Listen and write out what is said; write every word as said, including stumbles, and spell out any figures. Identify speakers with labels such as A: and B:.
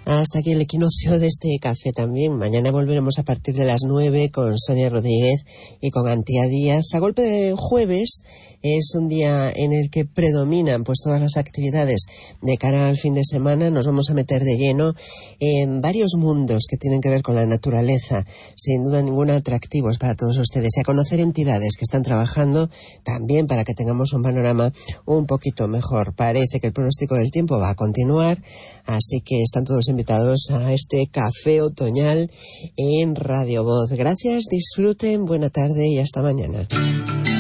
A: Hasta aquí el equinoccio de este café también. Mañana volveremos a partir de las nueve con Sonia Rodríguez y con Antía Díaz. A golpe de jueves es un día en el que predominan pues todas las actividades de cara al fin de semana. Nos vamos a meter de lleno en varios mundos que tienen que ver con la naturaleza, sin duda ninguna atractivos para todos ustedes, y a conocer entidades que están trabajando también para que tengamos un panorama un poquito mejor. Parece que el pronóstico del tiempo va a continuar, así que están todos invitados a este café otoñal en Radio Voz. Gracias, disfruten, buena tarde y hasta mañana.